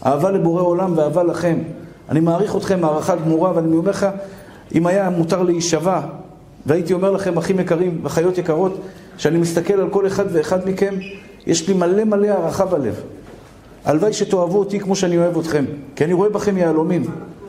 אהבה לבורא עולם ואהבה לכם. אני מעריך אתכם הערכה גמורה, ואני אומר לך, אם היה מותר להישבע, והייתי אומר לכם, אחים יקרים וחיות יקרות, שאני מסתכל על כל אחד ואחד מכם, יש לי מלא מלא הערכה בלב. הלוואי שתאהבו אותי כמו שאני אוהב אתכם, כי אני רואה בכם יהלומים.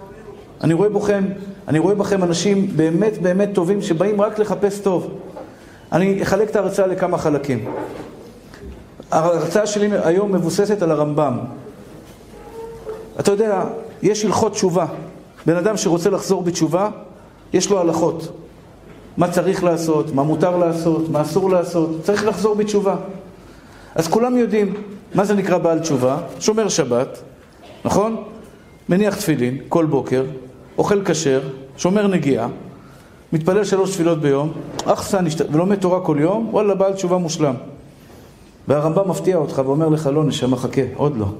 אני רואה בכם אנשים באמת באמת טובים, שבאים רק לחפש טוב. אני אחלק את ההרצאה לכמה חלקים. ההרצאה שלי היום מבוססת על הרמב"ם. אתה יודע, יש הלכות תשובה. בן אדם שרוצה לחזור בתשובה, יש לו הלכות. מה צריך לעשות, מה מותר לעשות, מה אסור לעשות. צריך לחזור בתשובה. אז כולם יודעים מה זה נקרא בעל תשובה. שומר שבת, נכון? מניח תפילין כל בוקר, אוכל כשר, שומר נגיעה, מתפלל 3 תפילות ביום, ולומד תורה כל יום, וואלה, בעל תשובה מושלם. והרמב"ם מפתיע אותך ואומר לך, לא נשמה, חכה, עוד לא,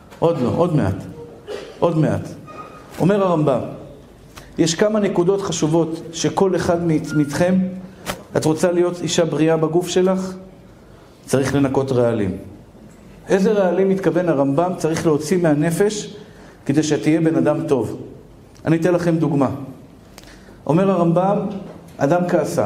עוד מעט. אומר הרמב"ם, יש כמה נקודות חשובות שכל אחד מכם, את רוצה להיות אישה בריאה בגוף שלך? צריך לנקות רעלים. איזה רעלים מתכוון הרמב"ם? צריך להוציא מהנפש כדי שתהיה בן אדם טוב. אני אתן לכם דוגמה. אומר הרמב"ם, אדם כעסן.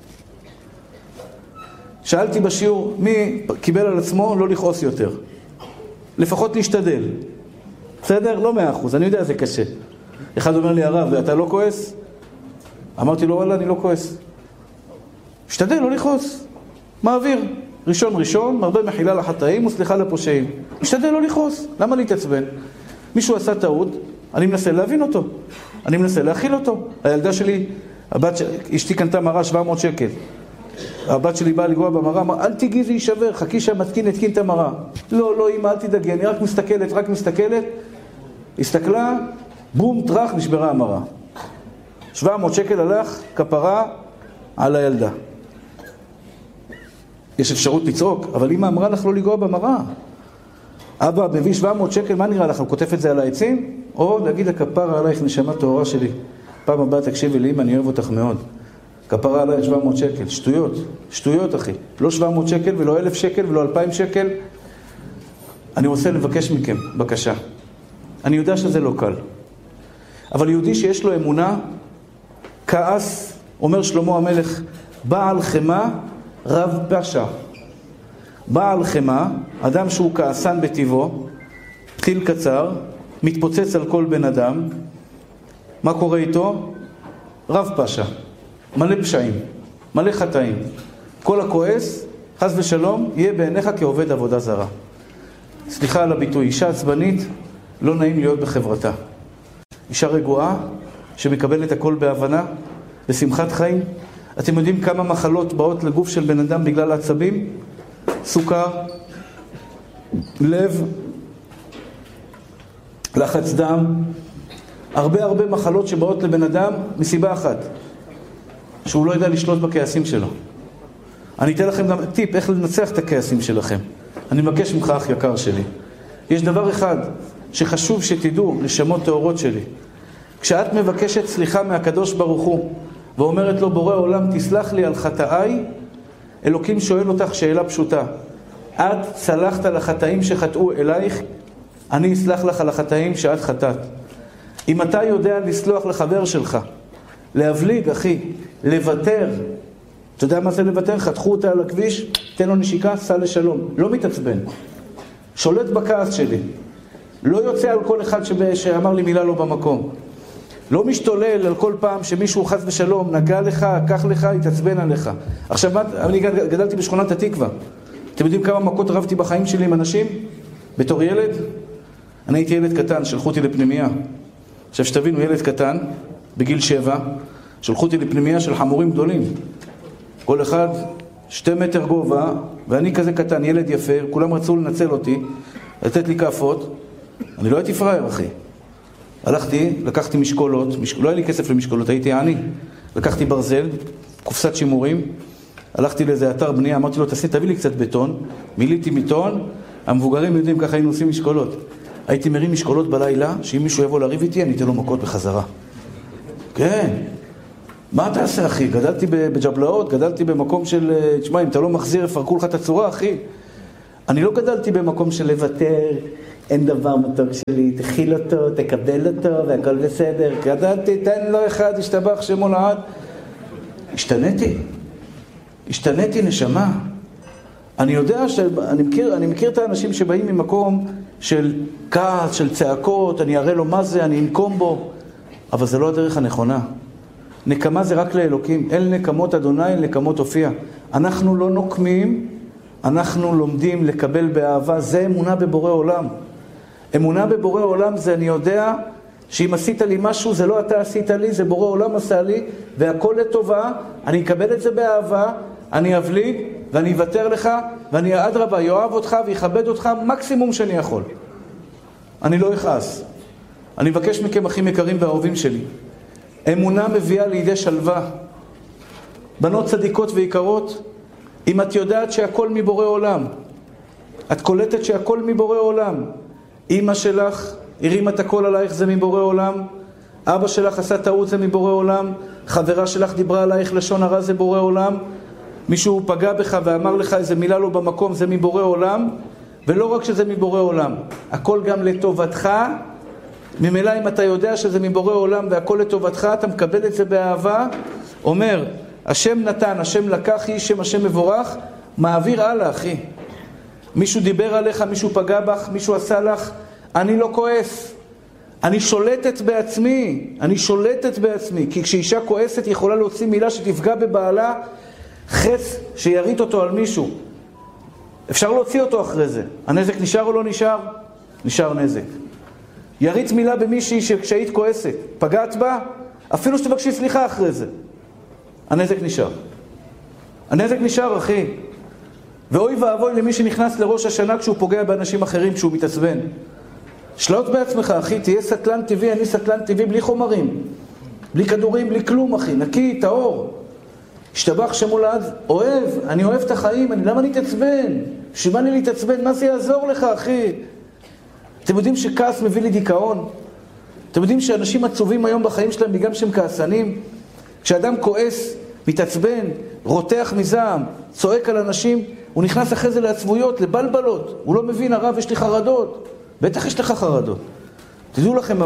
שאלתי בשיעור, מי קיבל על עצמו לא לכעוס יותר? לפחות להשתדל. בסדר? לא 100%, אני יודע זה קשה. אחד אומר לי, הרב, אתה לא כועס? אמרתי לו, וואלה, אני לא כועס. השתדל, לא לכעוס. מעביר. ראשון, מרבה מחילה לחטאים וסליחה לפושעים. השתדל לא לכעוס. למה להתעצבן? מישהו עשה טעות, אני מנסה להבין אותו. אני מנסה להכיל אותו. הילדה שלי, אשתי קנתה מראה 700 שקל. הבת שלי באה לגוע במראה, אמרה, אל תגיעי זה יישבר, חכי שהמתקין התקין את המראה. לא, אמא, אל תדאגי, אני רק מסתכלת. הסתכלה, בום, טרח, נשברה המראה. 700 שקל הלך, כפרה על הילדה. יש אפשרות לצעוק, אבל אמא אמרה לך לא לגוע במראה. אבא מביא 700 שקל, מה נראה לך? הוא כותב את זה על העצים? או להגיד לכפרה עלייך נשמה טהורה שלי. פעם הבאה תקשיבי לי, אמא, אני אוהב אותך מאוד. כפרה עלייך 700 שקל, שטויות אחי. לא 700 שקל ולא 1,000 שקל ולא 2,000 שקל. אני רוצה לבקש מכם, בקשה. אני יודע שזה לא קל. אבל יהודי שיש לו אמונה, כעס, אומר שלמה המלך, בעל חמה רב פשע. בעל חמה, אדם שהוא כעסן בטבעו, טיל קצר, מתפוצץ על כל בן אדם, מה קורה איתו? רב פשע, מלא פשעים, מלא חטאים. כל הכועס, חס ושלום, יהיה בעיניך כעובד עבודה זרה. סליחה על הביטוי, אישה עצבנית, לא נעים להיות בחברתה. אישה רגועה, שמקבלת הכל בהבנה, בשמחת חיים. אתם יודעים כמה מחלות באות לגוף של בן אדם בגלל העצבים? סוכר, לב, לחץ דם, הרבה מחלות שבאות לבן אדם מסיבה אחת, שהוא לא יודע לשלוט בכעסים שלו. אני אתן לכם גם טיפ איך לנצח את הכעסים שלכם. אני מבקש ממך, אח יקר שלי, יש דבר אחד שחשוב שתדעו, נשמות טהורות שלי. כשאת מבקשת סליחה מהקדוש ברוך הוא ואומרת לו, בורא עולם תסלח לי על חטאיי, אלוקים שואל אותך שאלה פשוטה, את צלחת על החטאים שחטאו אלייך, אני אסלח לך על החטאים שאת חטאת. אם אתה יודע לסלוח לחבר שלך, להבליג אחי, לוותר, אתה יודע מה זה לוותר? חתכו אותה על הכביש, תן לו נשיקה, סע לשלום, לא מתעצבן, שולט בכעס שלי, לא יוצא על כל אחד שאמר לי מילה לא במקום, לא משתולל על כל פעם שמישהו חס ושלום נגע לך, קח לך, יתעצבן עליך. עכשיו, אני גדלתי בשכונת התקווה. אתם יודעים כמה מכות רבתי בחיים שלי עם אנשים? בתור ילד? אני הייתי ילד קטן, שלחו אותי לפנימייה. עכשיו שתבינו, ילד קטן, בגיל 7, שלחו אותי לפנימייה של חמורים גדולים. כל אחד 2 מטר גובה, ואני כזה קטן, ילד יפה, כולם רצו לנצל אותי, לתת לי כעפות. אני לא הייתי פראייר, אחי. הלכתי, לקחתי משקולות, לא היה לי כסף למשקולות, הייתי עני. לקחתי ברזל, קופסת שימורים, הלכתי לאיזה אתר בנייה, אמרתי לו, תביא לי קצת בטון, מיליתי בטון, המבוגרים יודעים ככה היינו עושים משקולות. הייתי מרים משקולות בלילה, שאם מישהו יבוא להריב איתי, אני אתן לו מכות בחזרה. כן. מה אתה עושה, אחי? גדלתי בג'בלאות, גדלתי במקום של, תשמע, אם אתה לא מחזיר, יפרקו לך את הצורה, אחי. אני לא גדלתי במקום של לוותר, אין דבר מתוק שלי, תכיל אותו, תקבל אותו, והכל בסדר. ידעתי, תן לו אחד, השתבח שמו לעד. השתניתי נשמה. אני יודע אני מכיר את האנשים שבאים ממקום של כעס, של צעקות, אני אראה לו מה זה, אני אנקום בו, אבל זה לא הדרך הנכונה. נקמה זה רק לאלוקים, אל נקמות אדוני, אל נקמות הופיע. אנחנו לא נוקמים, אנחנו לומדים לקבל באהבה, זה אמונה בבורא עולם. אמונה בבורא עולם זה אני יודע שאם עשית לי משהו זה לא אתה עשית לי, זה בורא עולם עשה לי, והכל לטובה, אני אקבל את זה באהבה, אני אבליג ואני אוותר לך, ואני אדרבה, יאהב אותך ויכבד אותך מקסימום שאני יכול. אני לא אכעס. אני מבקש מכם אחים יקרים והאהובים שלי. אמונה מביאה לידי שלווה. בנות צדיקות ויקרות, אם את יודעת שהכל מבורא עולם, את קולטת שהכל מבורא עולם, אמא שלך הרימה את הכל עלייך זה מבורא עולם, אבא שלך עשה טעות זה מבורא עולם, חברה שלך דיברה עלייך לשון הרע זה בורא עולם, מישהו פגע בך ואמר לך איזה מילה לא במקום זה מבורא עולם, ולא רק שזה מבורא עולם, הכל גם לטובתך. ממילא אם אתה יודע שזה מבורא עולם והכל לטובתך, אתה מקבל את זה באהבה. אומר, השם נתן, השם לקח, היא שם השם מבורך, מעביר הלאה אחי. מישהו דיבר עליך, מישהו פגע בך, מישהו עשה לך, אני לא כועס. אני שולטת בעצמי, כי כשאישה כועסת היא יכולה להוציא מילה שתפגע בבעלה, חץ שירית אותו על מישהו. אפשר להוציא אותו אחרי זה. הנזק נשאר או לא נשאר? נשאר נזק. יריץ מילה במישהי שכשהיית כועסת, פגעת בה, אפילו שתבקשי סליחה אחרי זה. הנזק נשאר. הנזק נשאר אחי. ואוי ואבוי למי שנכנס לראש השנה כשהוא פוגע באנשים אחרים, כשהוא מתעצבן. שלוט בעצמך אחי, תהיה סטלן טבעי, אני סטלן טבעי בלי חומרים, בלי כדורים, בלי כלום אחי, נקי, טהור. השתבח שמו לעד, אני אוהב את החיים, למה אני תעצבן? שבא לי להתעצבן, מה זה יעזור לך אחי? אתם יודעים שכעס מביא לי דיכאון? אתם יודעים שאנשים עצובים היום בחיים שלהם בגלל שהם כעסנים? כשאדם כועס, מתעצבן, רותח מזעם, צועק על אנשים, הוא נכנס אחרי זה לעצבויות, לבלבלות. הוא לא מבין, הרב, יש לי חרדות. בטח יש לך חרדות. תדעו לכם,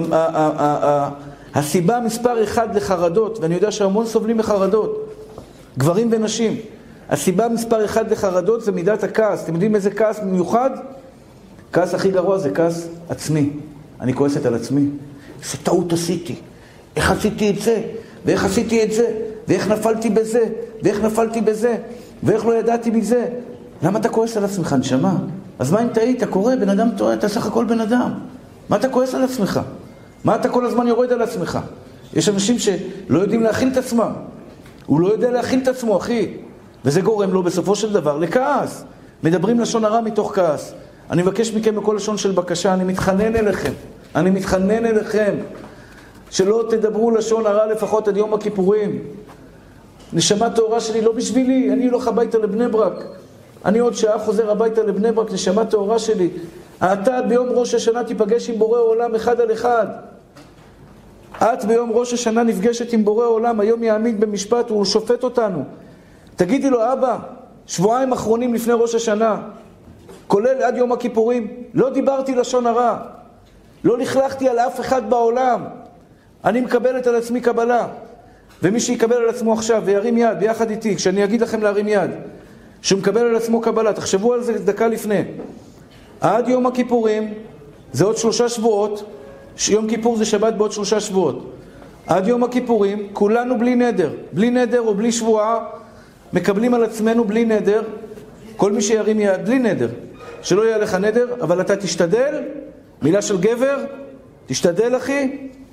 הסיבה מספר אחד לחרדות, ואני יודע שהמון סובלים מחרדות, גברים ונשים, הסיבה מספר אחד לחרדות זה מידת הכעס. אתם יודעים איזה כעס במיוחד? כעס הכי גרוע זה כעס עצמי. אני כועסת על עצמי. איזה טעות עשיתי. איך עשיתי את זה? ואיך עשיתי את זה? ואיך נפלתי בזה? ואיך נפלתי בזה? ואיך לא ידעתי מזה? למה אתה כועס על עצמך, נשמה? אז מה אם טעית? אתה קורא, בן אדם טועה, אתה סך הכל בן אדם. מה אתה כועס על עצמך? מה אתה כל הזמן יורד על עצמך? יש אנשים שלא יודעים להכיל את עצמם. הוא לא יודע להכיל את עצמו, אחי. וזה גורם לו בסופו של דבר לכעס. מדברים לשון הרע מתוך כעס. אני מבקש מכם בכל לשון של בקשה, אני מתחנן אליכם, שלא תדברו לשון הרע לפחות עד יום הכיפורים. נשמה תאורה שלי לא בשבילי, אני הולך הביתה לבני ברק. אני עוד שעה חוזר הביתה לבני ברק, נשמה תאורה שלי. אתה ביום ראש השנה תיפגש עם בורא עולם אחד על אחד. את ביום ראש השנה נפגשת עם בורא עולם, היום יעמיד במשפט, הוא שופט אותנו. תגידי לו, אבא, שבועיים אחרונים לפני ראש השנה, כולל עד יום הכיפורים, לא דיברתי לשון הרע, לא לכלכתי על אף אחד בעולם, אני מקבלת על עצמי קבלה. ומי שיקבל על עצמו עכשיו וירים יד ביחד איתי, כשאני אגיד לכם להרים יד, שהוא מקבל על עצמו קבלה, תחשבו על זה דקה לפני. עד יום הכיפורים, זה עוד 3 שבועות, יום כיפור זה שבת בעוד 3 שבועות. עד יום הכיפורים, כולנו בלי נדר או בלי שבועה, מקבלים על עצמנו בלי נדר, כל מי שירים יד, בלי נדר, שלא יהיה לך נדר, אבל אתה תשתדל, מילה של גבר, תשתדל אחי,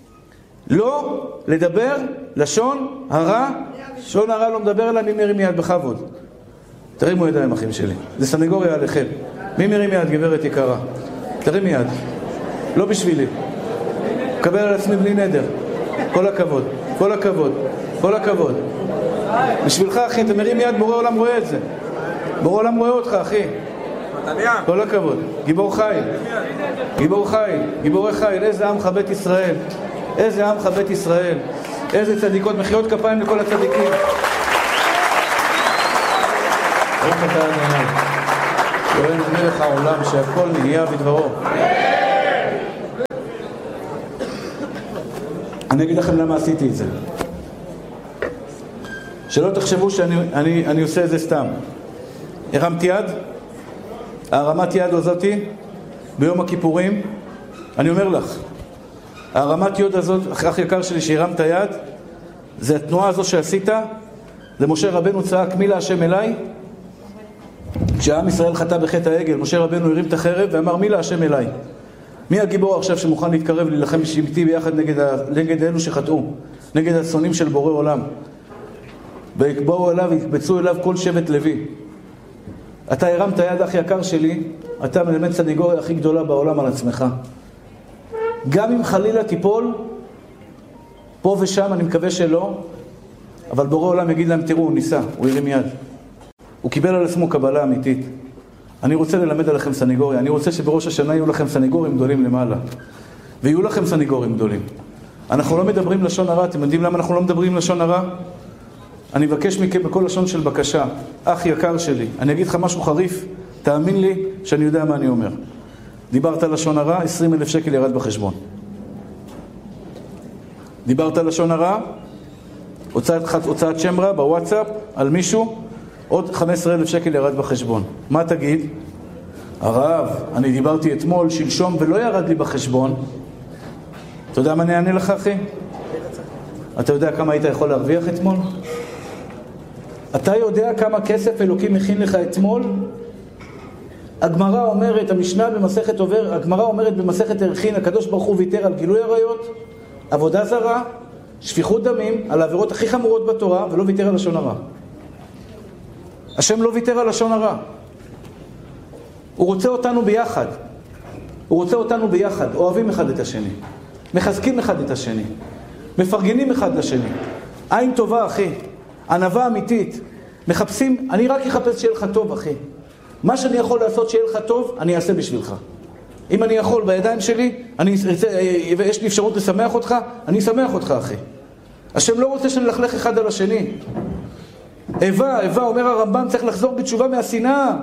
לא לדבר לשון הרע. לשון הרע לא מדבר אליי, מי מרים יד בכבוד? תרימו ידיים אחים שלי, זה סנגוריה עליכם. מי מרים יד, גברת יקרה? תרים יד, לא בשבילי, קבל על עצמי בלי נדר. כל הכבוד, כל הכבוד, כל הכבוד. בשבילך אחי, אתה מרים יד, בורא עולם רואה את זה. בורא עולם רואה אותך אחי, כל הכבוד. גיבור חיל, גיבור חיל, גיבורי חיל. איזה עמך בית ישראל, איזה עמך בית ישראל, איזה צדיקות. מחיאות כפיים לכל הצדיקים. ברוך אתה ה' אלוהינו מלך העולם שהכל נהיה בדברו. אני אגיד לכם למה עשיתי את זה. שלא תחשבו שאני עושה את זה סתם. הרמתי יד, הרמת יד הזאתי ביום הכיפורים, אני אומר לך, הרמת יד הזאת, אח יקר שלי שהרמת יד, זה התנועה הזו שעשית, זה משה רבנו צעק מי להשם אליי, כשהעם ישראל חטא בחטא העגל, משה רבנו הרים את החרב ואמר מי להשם אליי. מי הגיבור עכשיו שמוכן להתקרב להילחם איתי ביחד נגד אלו שחטאו, נגד השונאים של בורא עולם. ויקבעו אליו, יקבצו אליו כל שבט לוי. אתה הרמת יד אח יקר שלי, אתה מלמד סניגוריה הכי גדולה בעולם על עצמך. גם אם חלילה תיפול, פה ושם, אני מקווה שלא, אבל בורא עולם יגיד להם, תראו, הוא ניסה, הוא הרים יד. הוא קיבל על עצמו קבלה אמיתית. אני רוצה ללמד עליכם סניגוריה, אני רוצה שבראש השנה יהיו לכם סניגורים גדולים למעלה. ויהיו לכם סניגורים גדולים. אנחנו לא מדברים לשון הרע, אתם יודעים למה אנחנו לא מדברים לשון הרע? אני מבקש מכם בכל לשון של בקשה, אח יקר שלי, אני אגיד לך משהו חריף, תאמין לי שאני יודע מה אני אומר. דיברת לשון הרע, 20,000 שקל ירד בחשבון. דיברת לשון הרע, הוצאת שם רע בוואטסאפ על מישהו, עוד 15,000 שקל ירד בחשבון. מה תגיד? הרב, אני דיברתי אתמול, שלשום, ולא ירד לי בחשבון. אתה יודע מה אני אענה לך, אחי? אתה יודע כמה היית יכול להרוויח אתמול? אתה יודע כמה כסף אלוקים מכין לך אתמול? הגמרא אומרת, המשנה במסכת עובר, הגמרא אומרת במסכת ערכין, הקדוש ברוך הוא ויתר על גילוי עריות, עבודה זרה, שפיכות דמים, על העבירות הכי חמורות בתורה, ולא ויתר על לשון הרע. השם לא ויתר על לשון הרע. הוא רוצה אותנו ביחד. הוא רוצה אותנו ביחד, אוהבים אחד את השני, מחזקים אחד את השני, מפרגנים אחד לשני. עין טובה, אחי. ענווה אמיתית. מחפשים, אני רק אחפש שיהיה לך טוב, אחי. מה שאני יכול לעשות שיהיה לך טוב, אני אעשה בשבילך. אם אני יכול בידיים שלי, ויש לי אפשרות לשמח אותך, אני אשמח אותך, אחי. השם לא רוצה שנלכלך אחד על השני. איבה, אומר הרמב"ם, צריך לחזור בתשובה מהשנאה.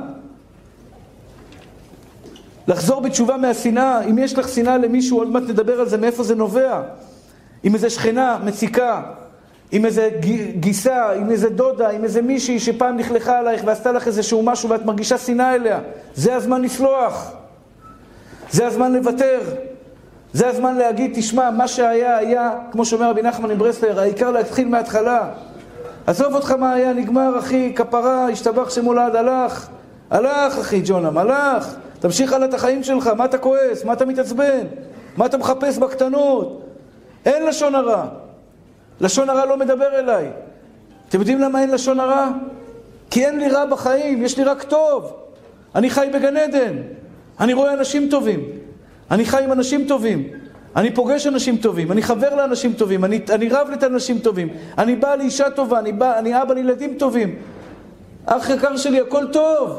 לחזור בתשובה מהשנאה. אם יש לך שנאה למישהו, עוד מעט נדבר על זה, מאיפה זה נובע. עם איזה שכנה מציקה, עם איזה גיסה, עם איזה דודה, עם איזה מישהי שפעם נכלכה עלייך ועשתה לך איזשהו משהו ואת מרגישה שנאה אליה. זה הזמן לסלוח. זה הזמן לוותר. זה הזמן להגיד, תשמע, מה שהיה, היה, כמו שאומר רבי נחמן מברסלר, העיקר להתחיל מההתחלה. עזוב אותך מה היה, נגמר, אחי, כפרה, השתבח שמו לעד, הלך, אחי, ג'ונם, הלך. תמשיך הלאה את החיים שלך, מה אתה כועס, מה אתה מתעצבן, מה אתה מחפש בקטנות. אין לשון הרע. לשון הרע לא מדבר אליי. אתם יודעים למה אין לשון הרע? כי אין לי רע בחיים, יש לי רק טוב. אני חי בגן עדן. אני רואה אנשים טובים. אני חי עם אנשים טובים. אני פוגש אנשים טובים. אני חבר לאנשים טובים. אני רב לאנשים טובים. אני בא לאישה טובה. אני אבא לילדים טובים. אח יקר שלי, הכל טוב.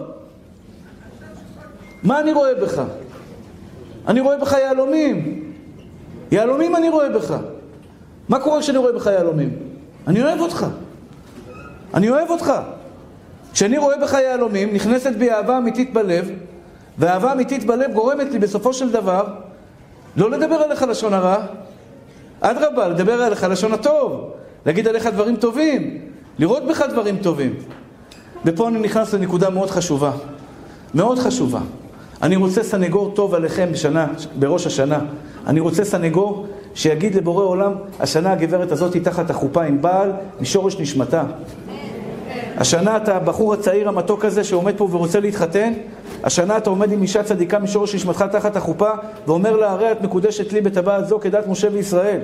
מה אני רואה בך? אני רואה בך יהלומים. יהלומים אני רואה בך. מה קורה כשאני רואה בך יהלומים? אני אוהב אותך. אני אוהב אותך. כשאני רואה בך יהלומים, נכנסת בי אהבה אמיתית בלב, והאהבה אמיתית בלב גורמת לי בסופו של דבר לא לדבר עליך לשון הרע, אדרבה, לדבר עליך לשון הטוב, להגיד עליך דברים טובים, לראות בך דברים טובים. ופה אני נכנס לנקודה מאוד חשובה. מאוד חשובה. אני רוצה סנגור טוב עליכם בראש השנה. אני רוצה סנגור שיגיד לבורא עולם, השנה הגברת הזאת היא תחת החופה עם בעל משורש נשמתה. השנה אתה הבחור הצעיר המתוק הזה שעומד פה ורוצה להתחתן, השנה אתה עומד עם אישה צדיקה משורש נשמתך תחת החופה ואומר לה, הרי את מקודשת לי בטבעת זו כדת משה וישראל.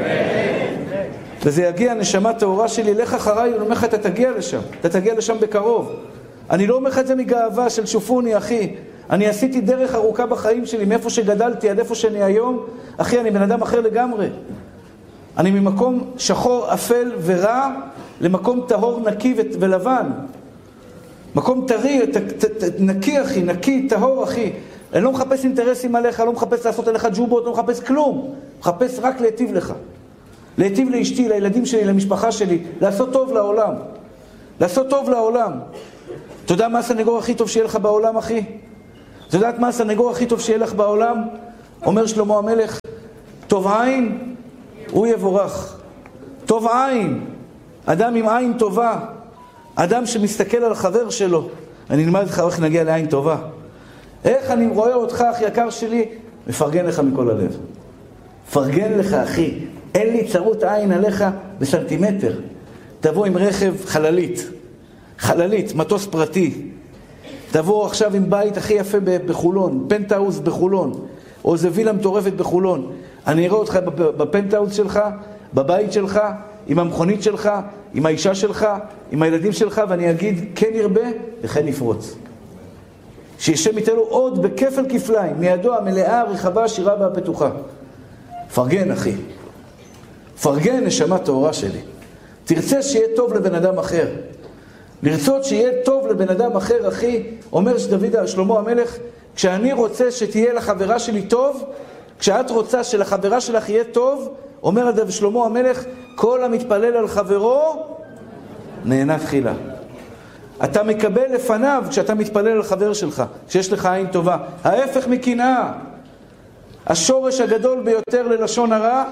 וזה יגיע, נשמה טהורה שלי, לך אחריי, אני אומר לך, אתה תגיע לשם. אתה תגיע לשם בקרוב. אני לא אומר לך את זה מגאווה של שופוני, אחי. אני עשיתי דרך ארוכה בחיים שלי, מאיפה שגדלתי עד איפה שאני היום. אחי, אני בן אדם אחר לגמרי. אני ממקום שחור, אפל ורע, למקום טהור, נקי ולבן. מקום טרי, נקי, אחי, נקי, טהור, אחי. אני לא מחפש אינטרסים עליך, לא מחפש לעשות עליך ג'ובות, לא מחפש כלום. מחפש רק להיטיב לך. להיטיב לאשתי, לילדים שלי, למשפחה שלי, לעשות טוב לעולם. לעשות טוב לעולם. אתה יודע מה הסנגור הכי טוב שיהיה לך בעולם, אחי? אתה יודעת מה הסנגור הכי טוב שיהיה לך בעולם? אומר שלמה המלך, טוב עין, הוא יבורך. טוב עין, אדם עם עין טובה, אדם שמסתכל על החבר שלו. אני נלמד לך איך נגיע לעין טובה. איך אני רואה אותך, אח יקר שלי, מפרגן לך מכל הלב. פרגן לך, אחי. אין לי צרות עין עליך בסנטימטר. תבוא עם רכב חללית, מטוס פרטי. תבוא עכשיו עם בית הכי יפה בחולון, פנטהאוס בחולון, או איזה וילה מטורפת בחולון. אני אראה אותך בפנטהאוס שלך, בבית שלך, עם המכונית שלך, עם האישה שלך, עם הילדים שלך, ואני אגיד, כן ירבה וכן יפרוץ. שישם ייתן לו עוד בכפל כפליים, מידו המלאה, הרחבה, השירה והפתוחה. פרגן, אחי. פרגן, נשמה טהורה שלי. תרצה שיהיה טוב לבן אדם אחר. לרצות שיהיה טוב לבן אדם אחר, אחי, אומר שלמה המלך, כשאני רוצה שתהיה לחברה שלי טוב, כשאת רוצה שלחברה שלך יהיה טוב, אומר שלמה המלך, כל המתפלל על חברו, נהנה תחילה. אתה מקבל לפניו כשאתה מתפלל על חבר שלך, כשיש לך עין טובה. ההפך מקנאה. השורש הגדול ביותר ללשון הרע,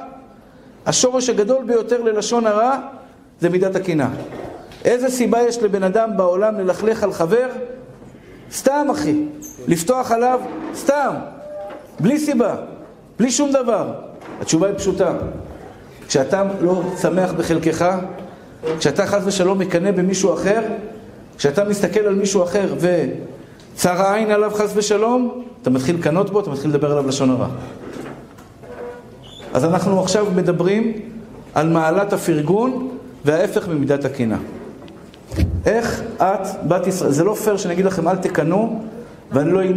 זה מידת הקנאה. איזה סיבה יש לבן אדם בעולם ללכלך על חבר? סתם, אחי. לפתוח עליו, סתם. בלי סיבה. בלי שום דבר. התשובה היא פשוטה. כשאתה לא שמח בחלקך, כשאתה חס ושלום מקנא במישהו אחר, כשאתה מסתכל על מישהו אחר וצר העין עליו חס ושלום, אתה מתחיל לקנות בו, אתה מתחיל לדבר עליו לשון הרע. אז אנחנו עכשיו מדברים על מעלת הפרגון וההפך ממידת הקנאה. איך את, בת ישראל, זה לא פייר שאני אגיד לכם אל תקנו, ואני לא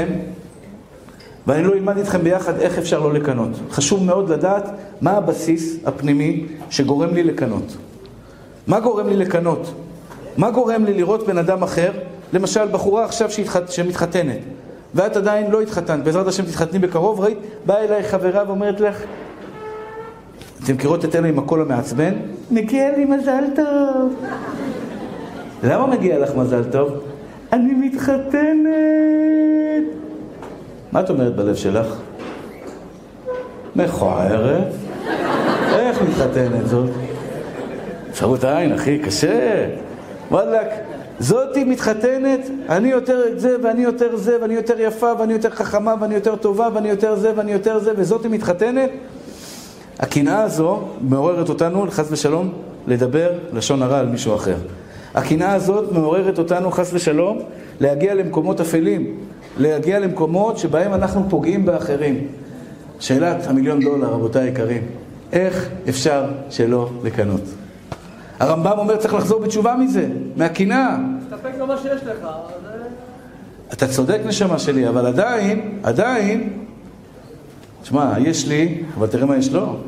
אלמד איתכם ביחד איך אפשר לא לקנות. חשוב מאוד לדעת מה הבסיס הפנימי שגורם לי לקנות. מה גורם לי לקנות? מה גורם לי לראות בן אדם אחר? למשל, בחורה עכשיו שמתחתנת, ואת עדיין לא התחתנת, בעזרת השם תתחתני בקרוב, ראית? באה אליי חברה ואומרת לך, אתם מכירות את אלה עם הקול המעצבן? מגיע לי מזל טוב. למה מגיע לך מזל טוב? אני מתחתנת. מה את אומרת בלב שלך? מכוערת. איך מתחתנת זאת? שרות העין, אחי, קשה. וואלק, זאתי מתחתנת, אני יותר את זה, ואני יותר זה, ואני יותר יפה, ואני יותר חכמה, ואני יותר טובה, ואני יותר זה, ואני יותר זה, וזאתי מתחתנת. הקנאה הזו מעוררת אותנו, חס ושלום, לדבר לשון הרע על מישהו אחר. הקנאה הזאת מעוררת אותנו, חס ושלום, להגיע למקומות אפלים, להגיע למקומות שבהם אנחנו פוגעים באחרים. שאלת $1,000,000, רבותיי היקרים, איך אפשר שלא לקנות? הרמב"ם אומר, צריך לחזור בתשובה מזה, מהקנאה. תסתפק במה שיש לך. אתה צודק נשמה שלי, אבל עדיין, תשמע, יש לי, אבל תראה מה יש לו.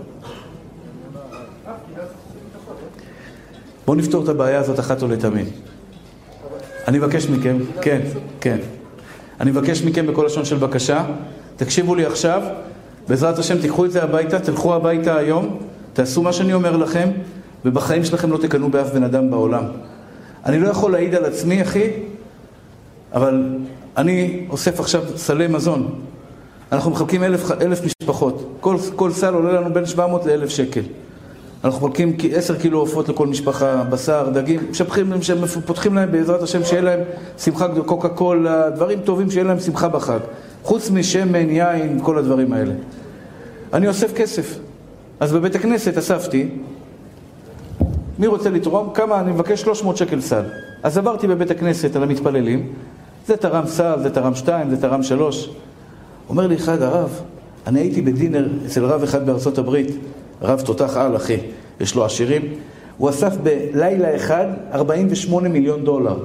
בואו נפתור את הבעיה הזאת אחת ולתמיד. אני מבקש מכם, כן. אני מבקש מכם בכל לשון של בקשה, תקשיבו לי עכשיו, בעזרת השם תיקחו את זה הביתה, תלכו הביתה היום, תעשו מה שאני אומר לכם, ובחיים שלכם לא תקנו באף בן אדם בעולם. אני לא יכול להעיד על עצמי, אחי, אבל אני אוסף עכשיו סלי מזון. אנחנו מחלקים 1,000 משפחות. כל סל עולה לנו בין 700 ל-1,000 שקל. אנחנו מחלקים 10 קילו עופות לכל משפחה, בשר, דגים, פותחים להם בעזרת השם שיהיה להם שמחה, קוקה קולה, דברים טובים שיהיה להם שמחה בחג. חוץ משמן, יין, כל הדברים האלה. אני אוסף כסף. אז בבית הכנסת אספתי, מי רוצה לתרום? כמה? אני מבקש 300 שקל סל. אז עברתי בבית הכנסת על המתפללים, זה תרם סל, זה תרם 2, זה תרם 3. אומר לי אחד, הרב, אני הייתי בדינר אצל רב אחד בארצות הברית, רב תותח על, אחי, יש לו עשירים, הוא אסף בלילה אחד $48 מיליון.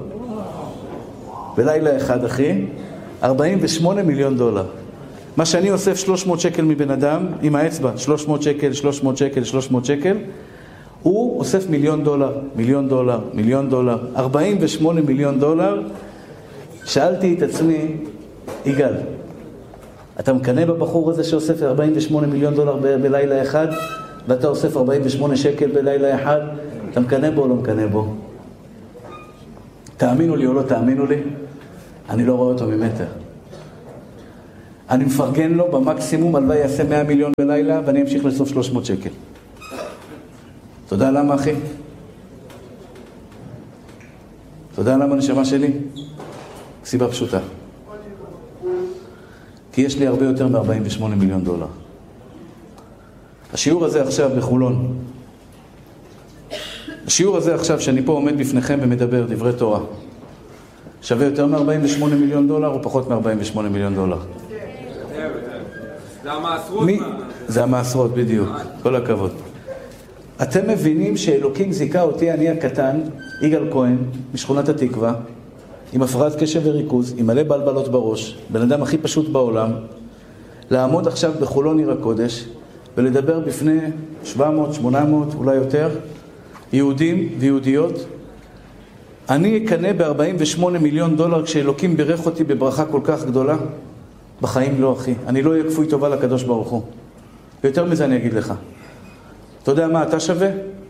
בלילה אחד, אחי, $48 מיליון. מה שאני אוסף 300 שקל מבן אדם, עם האצבע, 300 שקל, 300 שקל, 300 שקל, הוא אוסף $1,000,000, $1,000,000, $1,000,000, $48 מיליון. שאלתי את עצמי, יגאל, אתה מקנה בבחור הזה שאוסף $48 מיליון בלילה אחד, ואתה אוסף 48 שקל בלילה אחד, אתה מקנה בו או לא מקנה בו? תאמינו לי או לא תאמינו לי, אני לא רואה אותו ממטר. אני מפרגן לו במקסימום, הלוואי יעשה 100 מיליון בלילה, ואני אמשיך לסוף 300 שקל. אתה יודע למה, אחי? אתה יודע למה, נשמה שלי? סיבה פשוטה. כי יש לי הרבה יותר מ$48 מיליון. השיעור הזה עכשיו בחולון, השיעור הזה עכשיו שאני פה עומד בפניכם ומדבר דברי תורה, שווה יותר מ$48 מיליון או פחות מ$48 מיליון? זה המעשרות. זה המעשרות, בדיוק. כל הכבוד. אתם מבינים שאלוקים זיכה אותי, אני הקטן, יגאל כהן, משכונת התקווה, עם הפרעת קשב וריכוז, עם מלא בלבלות בראש, בן אדם הכי פשוט בעולם, לעמוד עכשיו בחולון עיר הקודש, ולדבר בפני 700, 800, אולי יותר, יהודים ויהודיות. אני אקנה ב$48 מיליון כשאלוקים בירך אותי בברכה כל כך גדולה? בחיים לא, אחי. אני לא אהיה כפוי טובה לקדוש ברוך הוא. ויותר מזה אני אגיד לך. אתה יודע מה אתה שווה?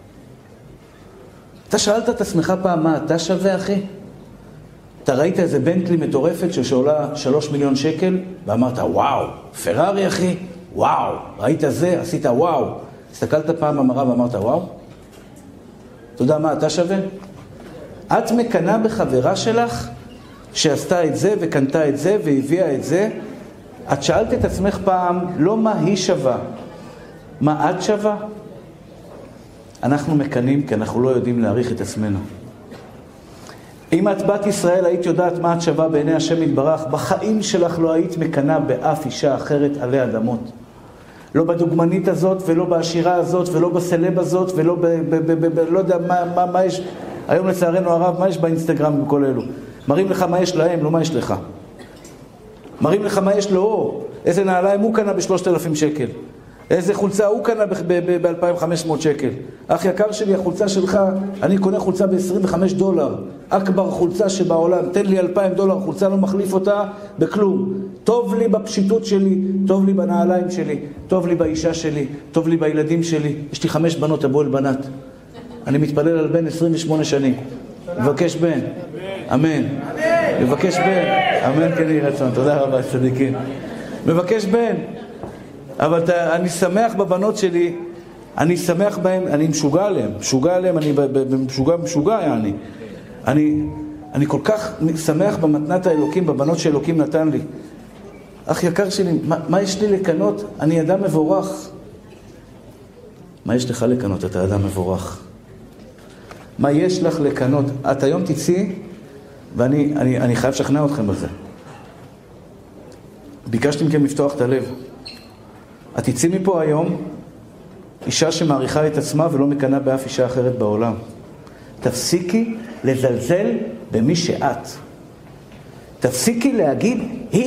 אתה שאלת את עצמך פעם מה אתה שווה, אחי? אתה ראית איזה בנטלי מטורפת שעולה 3 מיליון שקל, ואמרת, וואו, פרארי, אחי? וואו. ראית זה, עשית וואו. הסתכלת פעם במראה ואמרת, וואו? אתה יודע מה אתה שווה? את מקנה בחברה שלך שעשתה את זה וקנתה את זה והביאה את זה. את שאלת את עצמך פעם לא מה היא שווה, מה את שווה? אנחנו מקנים כי אנחנו לא יודעים להעריך את עצמנו. אם את בת ישראל היית יודעת מה את שווה בעיני השם יתברך, בחיים שלך לא היית מקנה באף אישה אחרת עלי אדמות. לא בדוגמנית הזאת ולא בעשירה הזאת ולא בסלב הזאת ולא לא יודע מה יש. היום לצערנו הרב, מה יש באינסטגרם וכל אלו? מראים לך מה יש להם, לא מה יש לך. מראים לך מה יש לו, איזה נעליים הוא קנה ב$3,000 שקל. איזה חולצה הוא קנה ב$2,500 שקל. אח יקר שלי, החולצה שלך, אני קונה חולצה ב$25. אכבר חולצה שבעולם, תן לי $2,000, חולצה לא מחליף אותה בכלום. טוב לי בפשיטות שלי, טוב לי בנעליים שלי, טוב לי באישה שלי, טוב לי בילדים שלי. יש לי 5 בנות, אבואל בנת. אני מתפלל על בן 28 שנים. מבקש בן. אמן. מבקש בן. אמן כן יהי רצון. תודה רבה, צדיקים. מבקש בן. אבל אני שמח בבנות שלי, אני שמח בהם, אני משוגע עליהם, אני משוגע, אני כל כך שמח במתנת האלוקים, בבנות שאלוקים נתן לי. אח יקר שלי, מה יש לי לקנות? אני אדם מבורך. מה יש לך לקנות? אתה אדם מבורך. מה יש לך לקנות? את היום תצאי, ואני חייב לשכנע אתכם בזה. ביקשתי מכם לפתוח את הלב. את תצאי מפה היום, אישה שמעריכה את עצמה ולא מקנה באף אישה אחרת בעולם. תפסיקי לזלזל במי שאת. תפסיקי להגיד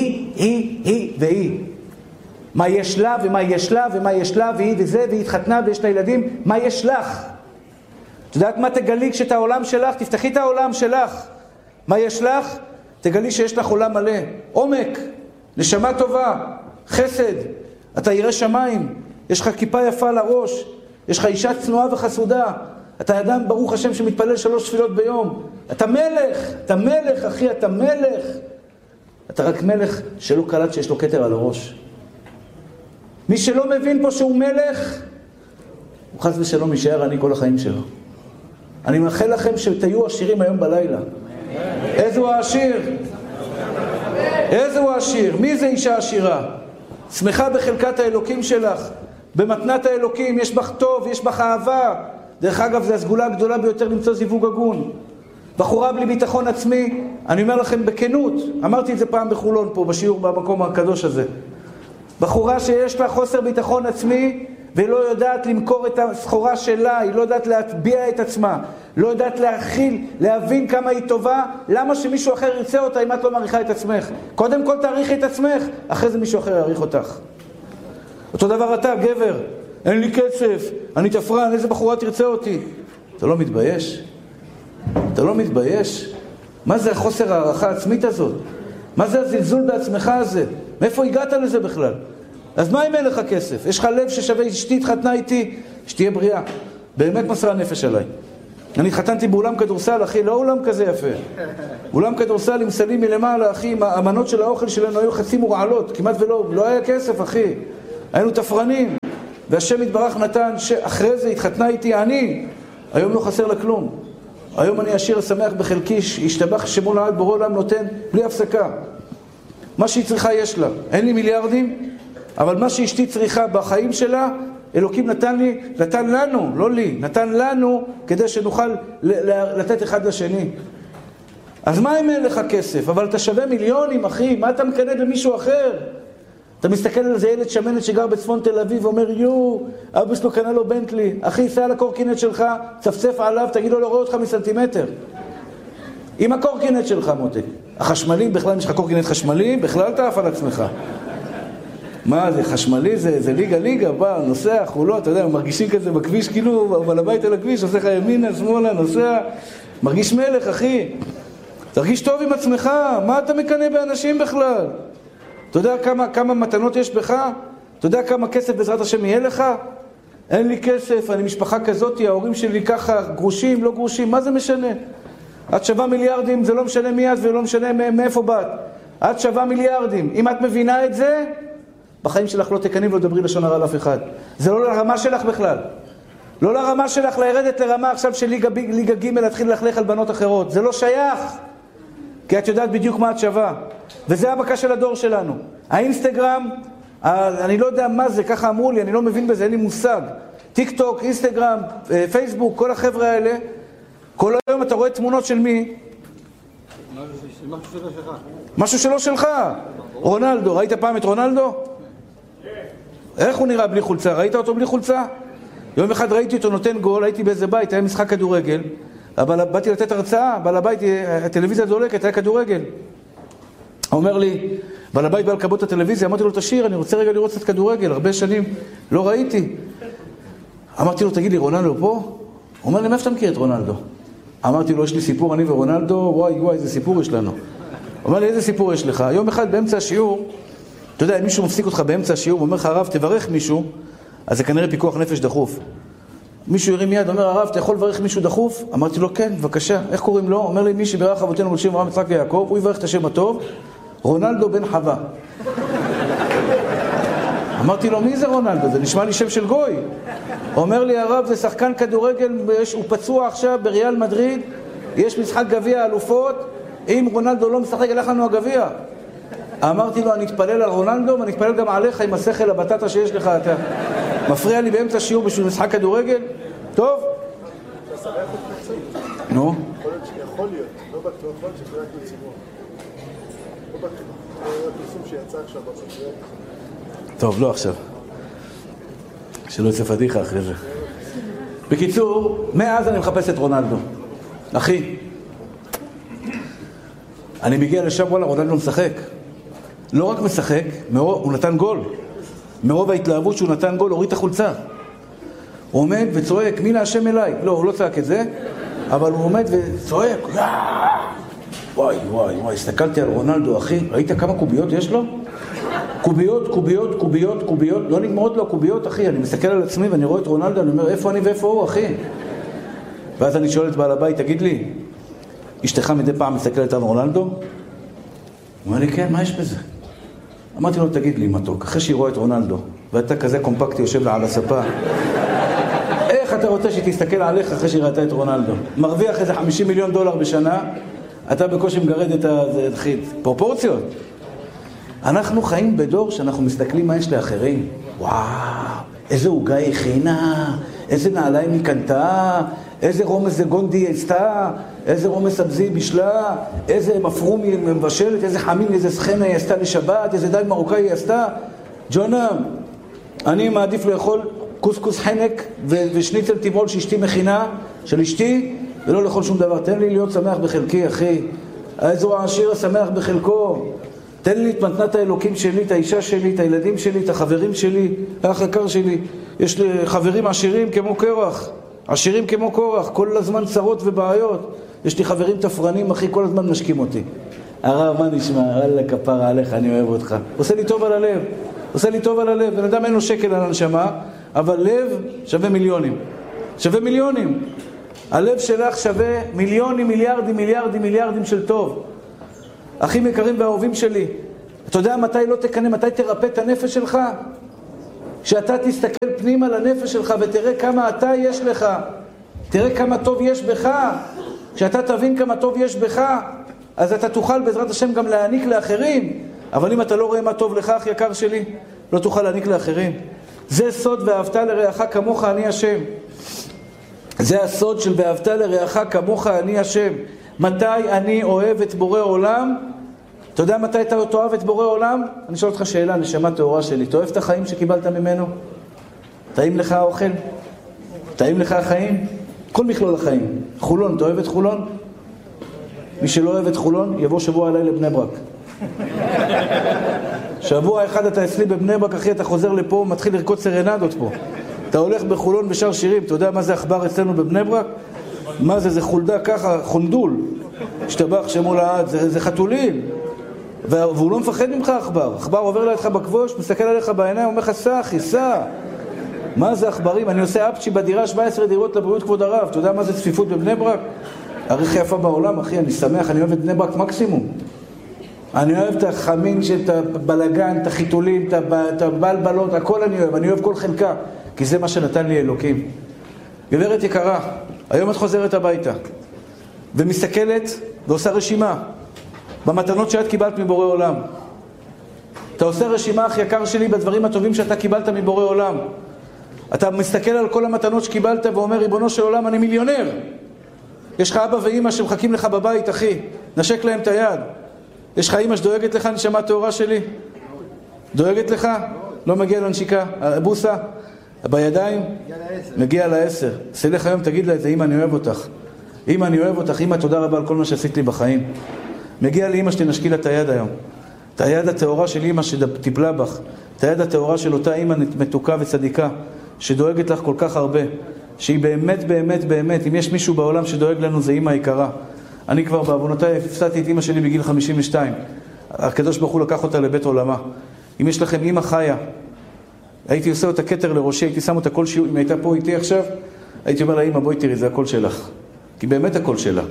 היא והיא. מה יש לה ומה יש לה ומה יש לה והיא וזה והיא התחתנה ויש לה ילדים. מה יש לך? את יודעת מה תגלי כשאת העולם שלך? תפתחי את העולם שלך. מה יש לך? תגלי שיש לך עולם מלא. עומק, נשמה טובה, חסד. אתה ירא שמיים, יש לך כיפה יפה לראש, יש לך אישה צנועה וחסודה, אתה אדם ברוך השם שמתפלל 3 תפילות ביום, אתה מלך אחי, אתה מלך. אתה רק מלך שלא קלט שיש לו כתר על הראש. מי שלא מבין פה שהוא מלך, הוא חס ושלום יישאר עני כל החיים שלו. אני מאחל לכם שתהיו עשירים היום בלילה. איזה הוא העשיר? איזה הוא העשיר? מי זה אישה עשירה? שמחה בחלקת האלוקים שלך, במתנת האלוקים, יש בך טוב, יש בך אהבה. דרך אגב, זה הסגולה הגדולה ביותר למצוא זיווג הגון. בחורה בלי ביטחון עצמי, אני אומר לכם בכנות, אמרתי את זה פעם בחולון פה, בשיעור במקום הקדוש הזה. בחורה שיש לה חוסר ביטחון עצמי, ולא יודעת למכור את הסחורה שלה, היא לא יודעת להטביע את עצמה, לא יודעת להכיל, להבין כמה היא טובה, למה שמישהו אחר ירצה אותה אם את לא מעריכה את עצמך? קודם כל תעריכי את עצמך, אחרי זה מישהו אחר יעריך אותך. אותו דבר אתה, גבר, אין לי כסף, אני תפרן, איזה בחורה תרצה אותי? אתה לא מתבייש? אתה לא מתבייש? מה זה החוסר הערכה עצמית הזאת? מה זה הזלזול בעצמך הזה? מאיפה הגעת לזה בכלל? אז מה אם אין לך כסף? יש לך לב ששווה, אשתי התחתנה איתי, שתהיה בריאה. באמת מסרה נפש עליי. אני התחתנתי באולם כדורסל, אחי, לא אולם כזה יפה. אולם כדורסל עם סלים מלמעלה, אחי, המנות של האוכל שלנו היו חצי מורעלות, כמעט ולא, לא היה כסף, אחי. היינו תפרנים. והשם יתברך נתן, שאחרי זה התחתנה איתי, אני, היום לא חסר לה כלום. היום אני עשיר שמח בחלקי, השתבח שמו לעד בורא עולם נותן בלי הפסקה. מה שהיא צריכה יש לה. אין לי מיליארדים, אבל מה שאשתי צריכה בחיים שלה, אלוקים נתן לנו, לא לי, נתן לנו כדי שנוכל לתת אחד לשני. אז מה אם אין לך כסף? אבל אתה שווה מיליונים, אחי, מה אתה מקנה במישהו אחר? אתה מסתכל על זה ילד שמנת שגר בצפון תל אביב ואומר, אבא שלו קנה לו בנטלי, אחי, סע על הקורקינט שלך, צפצף עליו, תגיד לו, לא רואה אותך מסנטימטר. עם הקורקינט שלך, מותק. החשמלי, בכלל יש לך קורקינט חשמלי, בכלל אתה עף על עצמך. מה זה, חשמלי זה ליגה, בא, נוסע, חולות, אתה יודע, מרגישים כזה בכביש, כאילו, אבל הבית על הכביש, עושה לך ימינה, שמאלה, נוסע, מרגיש מלך, אחי. תרגיש טוב עם עצמך, מה אתה מקנה באנשים בכלל? אתה יודע כמה מתנות יש בך? אתה יודע כמה כסף בעזרת השם יהיה לך? אין לי כסף, אני משפחה כזאת, ההורים שלי ככה, גרושים, לא גרושים, מה זה משנה? את שווה מיליארדים, זה לא משנה מי את ולא משנה מאיפה באת. את שווה מיליארדים. אם את מבינה את זה, בחיים שלך לא תקני ולא דברי לשון הרע לאף אחד. זה לא לרמה שלך בכלל. לא לרמה שלך לרדת לרמה עכשיו של ליגה ג' להתחיל ללכלך על בנות אחרות. זה לא שייך. כי את יודעת בדיוק מה את שווה. וזה הבקה של הדור שלנו. האינסטגרם, אני לא יודע מה זה, ככה אמרו לי, אני לא מבין בזה, אין לי מושג. טיק טוק, אינסטגרם, פייסבוק, כל החבר'ה האלה, כל היום אתה רואה תמונות של מי? משהו שלא שלך. משהו שלא שלך. רונלדו, ראית פעם את רונלדו? איך הוא נראה בלי חולצה? ראית אותו בלי חולצה? יום אחד ראיתי אותו נותן גול, הייתי באיזה בית, היה משחק כדורגל, אבל באתי לתת הרצאה, בעל הבית, הטלוויזיה דולקת, היה כדורגל. הוא אומר לי, בעל הבית בא לקבות הטלוויזיה, אמרתי לו, תשאיר, אני רוצה רגע לראות קצת כדורגל, הרבה שנים לא ראיתי. אמרתי לו, תגיד לי, רונלדו פה? הוא אומר לי, מאיפה אתה מכיר את רונלדו? אמרתי לו, יש לי סיפור, אני ורונלדו, וואי, איזה סיפור יש לנו. הוא אומר לי, איזה סיפור יש לך? יום אחד באמצע השיעור, אתה יודע, אם מישהו מפסיק אותך באמצע השיעור, הוא אומר לך, הרב, תברך מישהו, אז זה כנראה פיקוח נפש דחוף. מישהו ירים יד, אומר, הרב, אתה יכול לברך מישהו דחוף? אמרתי לו, כן, בבקשה. איך קוראים לו? אומר לי, מי שברך אבותינו בשם אברהם, יצחק ויעקב, הוא יברך את השם הטוב, רונלדו בן חווה. אמרתי לו, מי זה רונלדו? זה נשמע לי שם של גוי. אומר לי, הרב, זה שחקן כדורגל, הוא פצוע עכשיו בריאל מדריד, יש משחק גביע אלופות, אם רונלדו לא משחק, הלך לנו הגביע. אמרתי לו, אני אתפלל על רונלדו, ואני אתפלל גם עליך עם השכל הבטטה שיש לך. אתה מפריע לי באמצע שיעור בשביל משחק כדורגל? טוב? נו? יכול להיות, לא בטוח שזה רק לציבור. לא בטוח, הפרסום שיצא עכשיו בספריות. טוב, לא עכשיו. שלא יצא פדיחה אחרי זה. בקיצור, מאז אני מחפש את רונלדו. אחי, אני מגיע לשם, וואלה, רונלדו משחק. לא רק משחק, הוא נתן גול. מרוב ההתלהבות שהוא נתן גול, הוריד את החולצה. הוא עומד וצועק, מי להשם אליי? לא, הוא לא צעק את זה, אבל הוא עומד וצועק. וואי, הסתכלתי על רונלדו, אחי, ראית כמה קוביות יש לו? קוביות, לא נגמרות לו קוביות, אחי. אני מסתכל על עצמי ואני רואה את רונלדו, אני אומר, איפה אני ואיפה הוא, אחי? ואז אני שואל את בעל הבית, תגיד לי, אשתך מדי פעם מסתכלת על רונלדו? הוא אומר לי, כן, מה יש בזה? אמרתי לו, תגיד לי, מתוק, אחרי שהיא רואה את רונלדו, ואתה כזה קומפקטי יושב לה על הספה, איך אתה רוצה שתסתכל עליך אחרי שהיא ראתה את רונלדו? מרוויח איזה $50 מיליון בשנה, אתה בקושי מגרד את פרופורציות. אנחנו חיים בדור שאנחנו מסתכלים מה יש לאחרים. וואו, איזה עוגה היא הכינה, איזה נעליים היא קנתה, איזה רומס זה גונדי עשתה, איזה רומס אבזי בשלה, איזה מפרום היא מבשלת, איזה חמין, איזה סחנה היא עשתה לשבת, איזה דג מרוקאי היא עשתה. ג'ונה, אני מעדיף לאכול קוסקוס חנק ושניצל טבעול שאשתי מכינה, של אשתי, ולא לאכול שום דבר. תן לי להיות שמח בחלקי, אחי. איזו העשיר השמח בחלקו. תן לי את מתנת האלוקים שלי, את האישה שלי, את הילדים שלי, את החברים שלי, האח יקר שלי. יש לי חברים עשירים כמו קורח, עשירים כמו קורח, כל הזמן צרות ובעיות. יש לי חברים תפרנים, אחי, כל הזמן משקים אותי. הרב, מה נשמע? אללה כפרה עליך, אני אוהב אותך. עושה לי טוב על הלב, עושה לי טוב על הלב. בן אדם אין לו שקל על הנשמה, אבל לב שווה מיליונים. שווה מיליונים. הלב שלך שווה מיליונים, מיליארדים של טוב. אחים יקרים ואהובים שלי, אתה יודע מתי לא תקנה, מתי תרפא את הנפש שלך? שאתה תסתכל פנימה לנפש שלך ותראה כמה אתה יש לך, תראה כמה טוב יש בך. כשאתה תבין כמה טוב יש בך, אז אתה תוכל בעזרת השם גם להעניק לאחרים. אבל אם אתה לא רואה מה טוב לך, אח יקר שלי, לא תוכל להעניק לאחרים. זה סוד ואהבת לרעך כמוך אני השם. זה הסוד של ואהבת לרעך כמוך אני השם. מתי אני אוהב את בורא עולם? אתה יודע מתי אתה אוהב את בורא עולם? אני שואל אותך שאלה, נשמה טהורה שלי. אתה אוהב את החיים שקיבלת ממנו? טעים לך האוכל? טעים לך החיים? כל מכלול החיים. חולון, אתה אוהב את חולון? מי שלא אוהב את חולון, יבוא שבוע עליי לבני ברק. שבוע אחד אתה אצלי בבני ברק, אחי, אתה חוזר לפה, מתחיל לרקוד סרנדות פה. אתה הולך בחולון בשאר שירים, אתה יודע מה זה עכבר אצלנו בבני ברק? מה זה? זה חולדה ככה, חונדול. השתבח שמו לעד, זה חתולים. והוא לא מפחד ממך עכבר. עכבר עובר לידך בכבוש, מסתכל עליך בעיניים, אומר לך, סע אחי, סע. מה זה עכברים? אני עושה אפצ'י בדירה 17 דירות לבריאות כבוד הרב. אתה יודע מה זה צפיפות בבני ברק? הכי יפה בעולם, אחי, אני שמח, אני אוהב את בני ברק מקסימום. אני אוהב את החמין, את הבלגן, את החיתולים, את הבלבלות, הכל אני אוהב כל חלקה, כי זה מה שנתן לי אלוקים. גברת יקרה, היום את חוזרת הביתה, ומסתכלת ועושה רשימה, במתנות שאת קיבלת מבורא עולם. אתה עושה רשימה, אח יקר שלי, בדברים הטובים שאתה קיבלת מבורא עולם. אתה מסתכל על כל המתנות שקיבלת ואומר, ריבונו של עולם, אני מיליונר. יש לך אבא ואמא שמחכים לך בבית, אחי, נשק להם את היד. יש לך אמא שדואגת לך, נשמה טהורה שלי? דואגת לך? לא מגיע לנשיקה, בוסה, בידיים? מגיע ל10. סלח היום, תגיד לה את זה, אמא אני אוהב אותך. אמא אני אוהב אותך, אמא תודה רבה על כל מה שעשית לי בחיים. מגיע לאמא שתנשקי לה את היד היום. את היד הטהורה של אמא שטיפלה בך. את היד הטהורה של אותה אמא מתוקה וצדיקה, שדואגת לך כל כך הרבה. שהיא באמת, באמת, באמת, אם יש מישהו בעולם שדואג לנו זה אמא יקרה. אני כבר בעוונותיי הפסדתי את אמא שלי בגיל 52. הקדוש ברוך הוא לקח אותה לבית עולמה. אם יש לכם אמא חיה, הייתי עושה אותה כתר לראשי, הייתי שם אותה כל שיעור, אם הייתה פה איתי עכשיו, הייתי אומר לה, אמא בואי תראי, זה הכל שלך. כי באמת הכל שלה.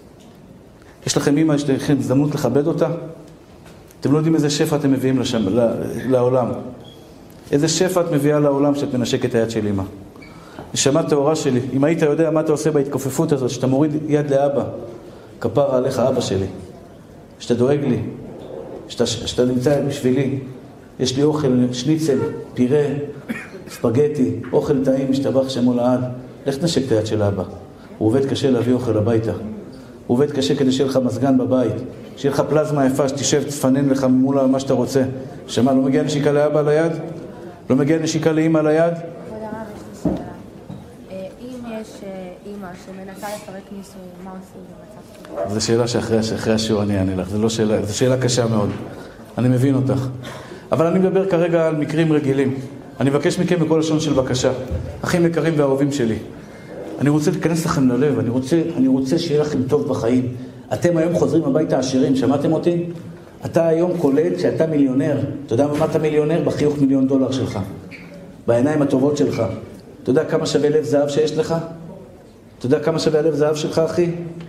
יש לכם אמא, יש לכם הזדמנות לכבד אותה? אתם לא יודעים איזה שפע אתם מביאים לעולם. איזה שפע את מביאה לעולם שאת מנשקת את היד של אמא. נשמה טהורה שלי, אם היית יודע מה אתה עושה בהתכופפות הזאת, שאתה מוריד יד לאבא, כפרה עליך אבא שלי, שאתה דואג לי, שאתה נמצא בשבילי, יש לי אוכל, שניצל, פירה, ספגטי, אוכל טעים, משתבח שמו לעד, לך תנשק את היד של אבא. הוא עובד קשה להביא אוכל הביתה, הוא עובד קשה כדי שיהיה לך מזגן בבית, שיהיה לך פלזמה יפה, שתשב, תפנן לך מול מה שאתה רוצה. שמה, לא מגיע נשיקה לאבא על היד? לא מגיע נשיקה לאמא על היד? אימא שמנסה לפרק נישואים, מה עושים במצב כזה? זו שאלה שאחרי השיעור אני אענה לך, זו שאלה קשה מאוד. אני מבין אותך. אבל אני מדבר כרגע על מקרים רגילים. אני מבקש מכם בכל לשון של בקשה. אחים יקרים ואהובים שלי. אני רוצה להיכנס לכם ללב, אני רוצה שיהיה לכם טוב בחיים. אתם היום חוזרים הביתה עשירים, שמעתם אותי? אתה היום קולט שאתה מיליונר. אתה יודע מה אתה מיליונר? בחיוך $1,000,000 שלך. בעיניים הטובות שלך. אתה יודע כמה שווה לב זהב שיש לך? אתה יודע כמה שווה הלב זהב שלך, אחי?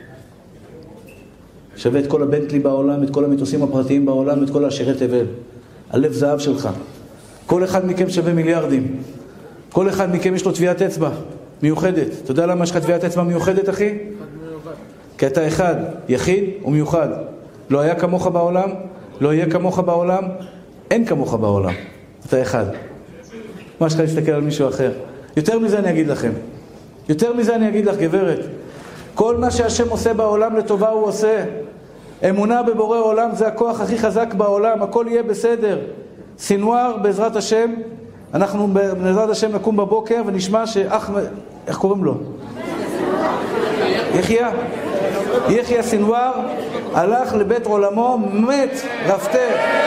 שווה את כל הבנטלי בעולם, את כל המטוסים הפרטיים בעולם, את כל העשירי תבל. הלב זהב שלך. כל אחד מכם שווה מיליארדים. כל אחד מכם יש לו טביעת אצבע מיוחדת. אתה יודע למה יש לך טביעת אצבע מיוחדת, אחי? כי אתה אחד, יחיד ומיוחד. לא היה כמוך בעולם, לא יהיה כמוך בעולם, אין כמוך בעולם. אתה אחד. מה שלך להסתכל על מישהו אחר. יותר מזה אני אגיד לכם. יותר מזה אני אגיד לך, גברת. כל מה שהשם עושה בעולם לטובה הוא עושה. אמונה בבורא עולם זה הכוח הכי חזק בעולם. הכל יהיה בסדר. סינואר, בעזרת השם, אנחנו בעזרת השם נקום בבוקר ונשמע איך קוראים לו? יחיא סינואר הלך לבית עולמו, מת, רפטר.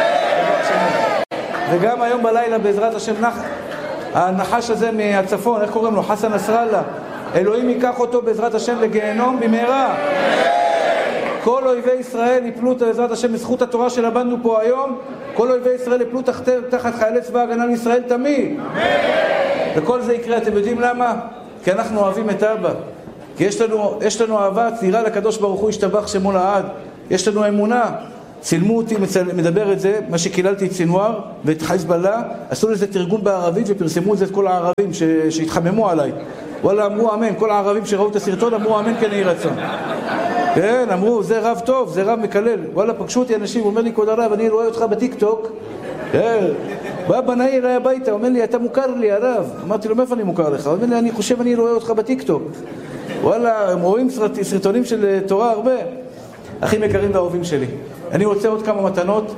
וגם היום בלילה בעזרת השם הנחש הזה מהצפון, איך קוראים לו? חסן נסראללה. אלוהים ייקח אותו בעזרת השם לגיהנום במהרה. כל אויבי ישראל יפלו בעזרת השם בזכות התורה שלמדנו פה היום. כל אויבי ישראל יפלו תחת חיילי צבא הגנה לישראל תמיד. וכל זה יקרה, אתם יודעים למה? כי אנחנו אוהבים את אבא. כי יש לנו אהבה צעירה לקדוש ברוך הוא, ישתבח שמו לעד. יש לנו אמונה. צילמו אותי מדבר את זה, מה שקיללתי את סינואר ואת חיזבאללה, עשו לזה תרגום בערבית ופרסמו את זה את כל הערבים שהתחממו עליי. וואלה, אמרו אמן, כל הערבים שראו את הסרטון אמרו אמן כן יהי רצון. כן, אמרו, זה רב טוב, זה רב מקלל. וואלה, פגשו אותי אנשים, הוא אומר לי, כבוד הרב, אני רואה אותך בטיקטוק. בא בנאי אליי הביתה, אומר לי, אתה מוכר לי, הרב. אמרתי לו, מאיפה אני מוכר לך? הוא אומר לי, אני חושב, אני רואה אותך בטיקטוק. וואלה, הם רואים סרטונים של תורה הרבה. אחים יקרים ואהובים שלי, אני רוצה עוד כמה מתנות,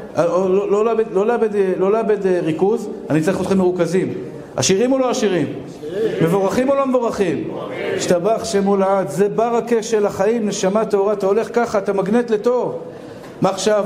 לא לאבד ריכוז, אני צריך אתכם מרוכזים. עשירים או לא עשירים? מבורכים או לא מבורכים? השתבח שמו לעד, זה ברכה של החיים, נשמה טהורה, אתה הולך ככה, אתה מגנט לטוב. מה עכשיו?